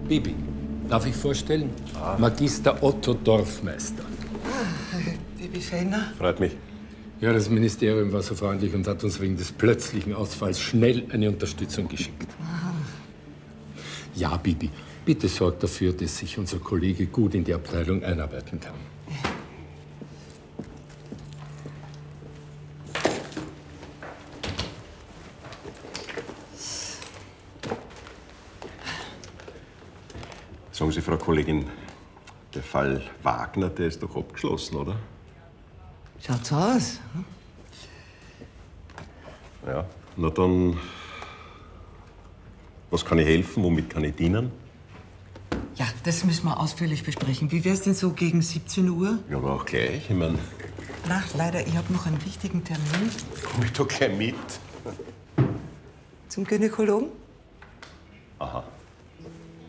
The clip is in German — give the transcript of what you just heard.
Bibi, darf ich vorstellen? Magister Otto Dorfmeister. Bibi Fellner. Freut mich. Ja, das Ministerium war so freundlich und hat uns wegen des plötzlichen Ausfalls schnell eine Unterstützung geschickt. Ja, Bibi, bitte sorg dafür, dass sich unser Kollege gut in die Abteilung einarbeiten kann. Sagen Sie, Frau Kollegin, der Fall Wagner, der ist doch abgeschlossen, oder? Schaut so aus. Ja, na dann, was kann ich helfen, womit kann ich dienen? Ja, das müssen wir ausführlich besprechen. Wie wär's denn so gegen 17 Uhr? Ja, aber auch gleich, ich meine, Na, leider, ich habe noch einen wichtigen Termin komm ich doch gleich mit. zum Gynäkologen.